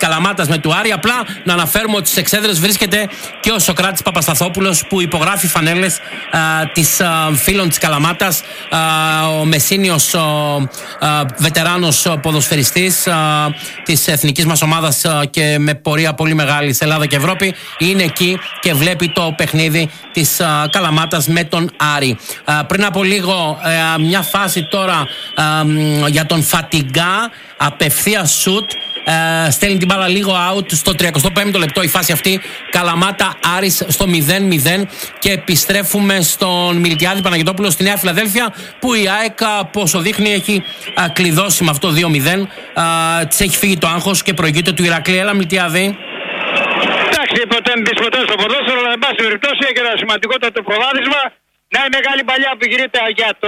Καλαμάτας με του Άρη. Απλά να αναφέρουμε ότι στις εξέδρες βρίσκεται και ο Σωκράτης Παπασταθόπουλος που υπογράφει φανέλες της φίλων της Καλαμάτας, ο Μεσίνιος βετεράνος ποδοσφαιριστής της εθνικής μας ομάδας και με πορεία πολύ μεγάλη σε Ελλάδα και Ευρώπη, είναι εκεί και βλέπει το παιχνίδι της Καλαμάτας με τον Άρη. Πριν από λίγο μια φάση τώρα για τον Φατιγκά, απευθεία σουτ, στέλνει την μπάλα λίγο out στο 35ο λεπτό η φάση αυτή, Καλαμάτα Άρης στο 0-0, και επιστρέφουμε στον Μιλτιάδη Παναγιωτόπουλο στη Νέα Φιλαδέλφια, που η ΑΕΚ, πόσο δείχνει, έχει κλειδώσει με αυτό 2-0, της έχει φύγει το άγχος και προηγείται του Ηρακλή. Έλα Μιλτιάδη. Εντάξει, ποτέ στο ποδόσφαιρο, αλλά εν πάση περιπτώσει και ένα σημαντικότατο προβάδισμα. Να η μεγάλη παλιά που γυρείται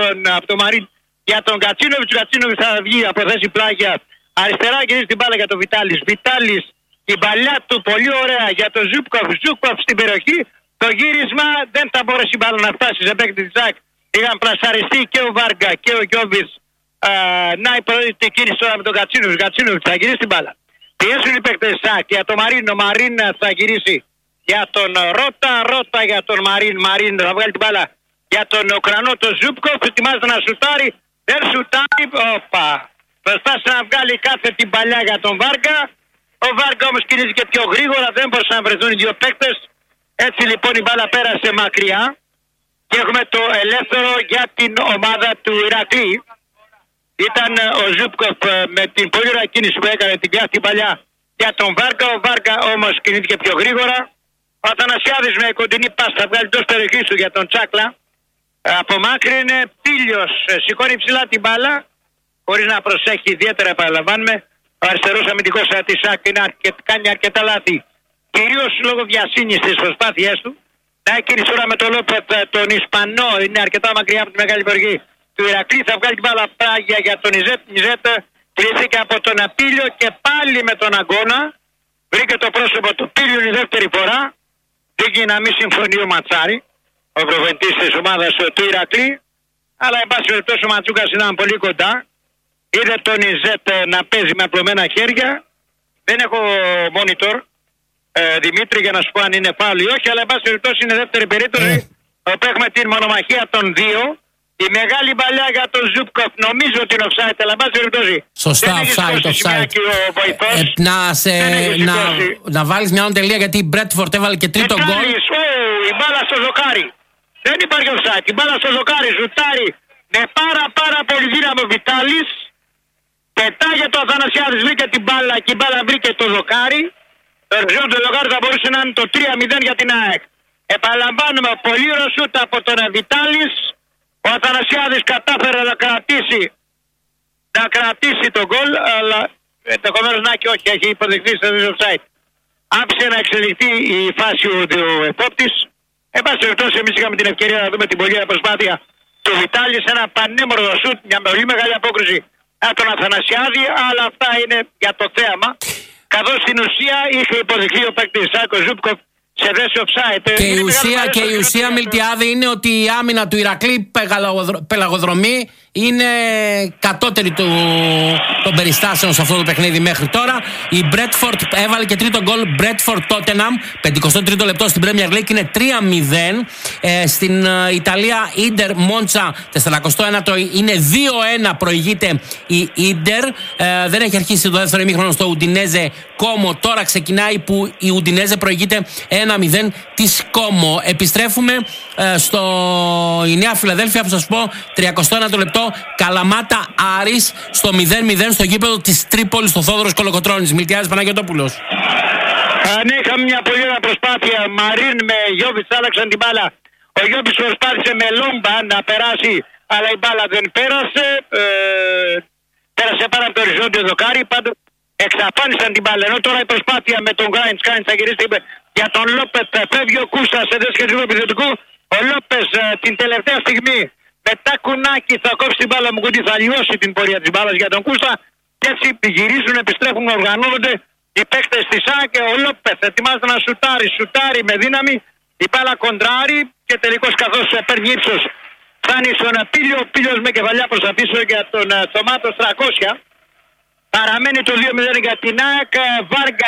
για τον Κατσίνοβιτς. Ο Κατσίνοβιτς θα βγει από θέση πλάγια αριστερά, γυρίζει την μπάλα για τον Βιτάλης. Βιτάλης, την παλιά του πολύ ωραία για τον Ζούκοφ στην περιοχή. Το γύρισμα δεν θα μπορέσει η μπάλα να φτάσει σε παίκτη της ΑΕΚ. Είχαν πλασαριστεί και ο Βάργα και ο Γιόβιτς. Να η πρώτη κίνηση τώρα με τον Κατσίνοβιτς. Κατσίνοβιτς θα γυρίσει την μπάλα. Πιέσουν οι παίκτες της ΑΕΚ για τον Μαρίνο. Μαρίν θα γυρίσει για τον Ρότα για τον Μαρίν θα βγάλει την μπάλα για τον Ουκρανό, τον Ζούπκοφ. Ετοιμάζεται να σουτάρει, δεν σουτάρει. Προσπάθησε να βγάλει κάθε την παλιά για τον Βάργα. Ο Βάργα όμως κινήθηκε και πιο γρήγορα, δεν μπορούσαν να βρεθούν οι δύο παίκτες. Έτσι λοιπόν η μπάλα πέρασε μακριά και έχουμε το ελεύθερο για την ομάδα του Ηρακλή. Ήταν ο Ζούπκοφ με την πολύ ωραία κίνηση που έκανε, την πιάσει την παλιά για τον Βάργα. Ο Βάργα όμως κινήθηκε πιο γρήγορα. Ο Αθανασιάδης με κοντινή πάστα βγάλει τόσο περιοχή του για τον Τσάκλα. Απομάκρυνε, Πίλιος σηκώνει ψηλά την μπάλα χωρίς να προσέχει ιδιαίτερα, επαναλαμβάνουμε. Ο αριστερός αμυντικός της ΣΑΚ κάνει αρκετά λάθη, κυρίως λόγω βιασύνης στις προσπάθειές του. Να έχει τώρα με τον Λόπετ, τον Ισπανό, είναι αρκετά μακριά από τη μεγάλη περιοχή του Ηρακλή. Θα βγάλει την μπάλα πράγια για τον Ιζέτ. Κλείθηκε από τον Απίλιο και πάλι με τον Αγκώνα. Βρήκε το πρόσωπο του Πίλιου η δεύτερη φορά. Δείχνει να μην συμφωνεί ο Ματσάρη, ο προπονητής της ομάδας του Ηρακλή. Αλλά εν πάση περιπτώσει ο Ματσούκας ήταν πολύ κοντά. Είδε τον Ιζέτ να παίζει με απλωμένα χέρια. Δεν έχω monitor, Δημήτρη, για να σου πω αν είναι φάουλ ή όχι, αλλά εν πάση περιπτώσει είναι δεύτερη περίπτωση όπου έχουμε την μονομαχία των δύο. Η μεγάλη παλιά για τον Ζούπκοφ νομίζω ότι είναι offside, αλλά εν πάση περιπτώσει. Σωστά, offside. Να βάλεις μια τελεία, γιατί η Μπρέτφορντ έβαλε και τρίτο γκολ. Η μπάλα στο δοκάρι. Δεν υπάρχει offside. Η μπάλα στο δοκάρι, ζουτάρει με πάρα πολύ δύναμο Βιτάλης. Πετάγεται το Αθανασιάδης, βρήκε την μπάλα και η μπάλα βρήκε το δοκάρι. Το δοκάρι θα μπορούσε να είναι το 3-0 για την ΑΕΚ. Επαναλαμβάνουμε, πολύ ωραίο σούτ από τον Βιτάλης. Ο Αθανασιάδης κατάφερε να κρατήσει τον γκολ, αλλά ενδεχομένως να και όχι, έχει υποδεχθεί σε offside. Άφησε να εξελιχθεί η φάση ο επόπτης. Εν πάση περιπτώσει, εμείς είχαμε την ευκαιρία να δούμε την πολύ προσπάθεια του Βιτάλη σε ένα πανέμορφο σουτ, μια πολύ μεγάλη απόκριση από τον Αθανασιάδη, αλλά αυτά είναι για το θέαμα. Καθώς στην ουσία είχε υποδεχθεί ο παίκτης Σάκο Ζούπκοφ σε θέση offside. Και η ουσία Μιλτιάδη είναι ότι η άμυνα του Ηρακλή πελαγοδρομή είναι κατώτερη των περιστάσεων σε αυτό το παιχνίδι μέχρι τώρα. Η Μπρέτφορντ έβαλε και τρίτο γκολ. Μπρέτφορντ Τότεναμ, 53ο λεπτό στην Premier League, είναι 3-0. Στην Ιταλία, Ίντερ Μόντσα, 49ο, είναι 2-1, προηγείται η Ίντερ. Δεν έχει αρχίσει το δεύτερο ημίχρονο στο Ουντινέζε Κόμο. Τώρα ξεκινάει που η Ουντινέζε προηγείται 1-0 της Κόμο. Επιστρέφουμε η Νέα Φιλαδέλφια, που σας πω, 31ο λεπτό. Καλαμάτα Άρης στο 0-0 στο γήπεδο της Τρίπολης, στο Θόδωρος Κολοκοτρώνης. Μιλτιάδης Παναγιωτόπουλος. Ναι, είχαμε μια πολύ ωραία προσπάθεια. Μαρίν με Γιόβιτς άλλαξαν την μπάλα. Ο Γιόβιτς προσπάθησε με Λόμπα να περάσει, αλλά η μπάλα δεν πέρασε. Πέρασε πάρα από το οριζόντιο δοκάρι. Πάντως εξαφάνισαν την μπάλα. Ενώ τώρα η προσπάθεια με τον Γκράιντς θα γυρίσει για τον Λόπετ. Φεύγει ο Κούστας σε θέση κεντρικού επιθετικού. Ο Λόπες την τελευταία στιγμή μετά κουνάκι θα κόψει την μπάλα μου κουτί, θα λιώσει την πορεία της μπάλας για τον Κούστα. Και έτσι γυρίζουν, επιστρέφουν, οργανώνονται οι παίκτες της ΣΑΚ. Ο Λόπεθ ετοιμάζεται να σουτάρει με δύναμη. Η μπάλα κοντράρει και τελικώς, καθώς παίρνει ύψος, φτάνει στον Πίλιο. Ο Πίλιος με κεφαλιά προς τα πίσω για τον Τομάτος 300. Παραμένει το 2-0 για την ΑΕΚ. Βάργα